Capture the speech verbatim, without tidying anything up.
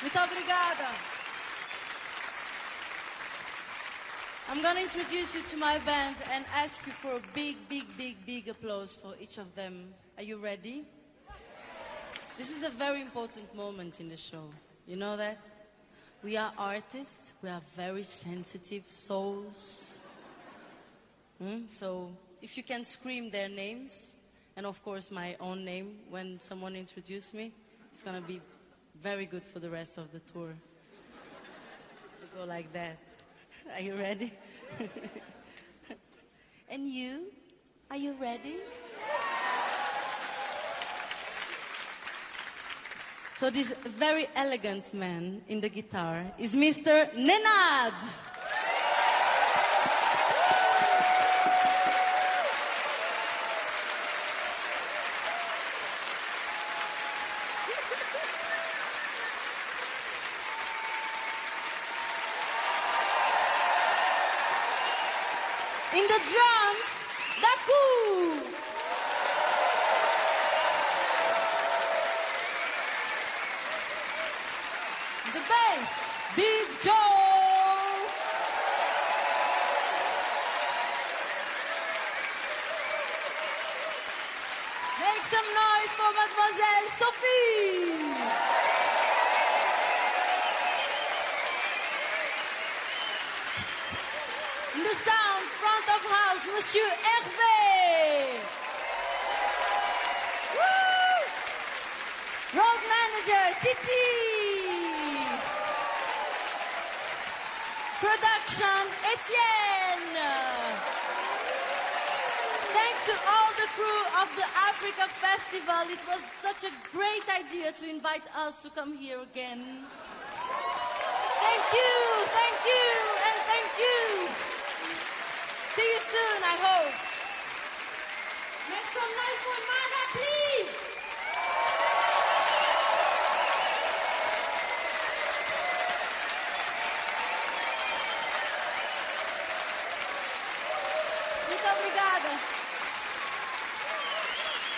Muito obrigada. I'm going to introduce you to my band and ask you for a big, big, big, big applause for each of them. Are you ready? This is a very important moment in the show. You know that? We are artists. We are very sensitive souls. Hmm? So if you can scream their names, and of course my own name when someone introduces me, it's going to be very good for the rest of the tour. We go like that. Are you ready? And you? Are you ready? So this very elegant man in the guitar is Mister Nenad. In the drums, Daku. The bass, Big Joe. Make some noise for Mademoiselle Sophie. In the sound, front of house, Monsieur Hervé. Woo! Road manager, Titi. Production, Etienne. Thanks to all the crew of the Africa Festival. It was such a great idea to invite us to come here again. Thank you, thank you, and thank you. See you soon, I hope. Make some noise for Mana, please.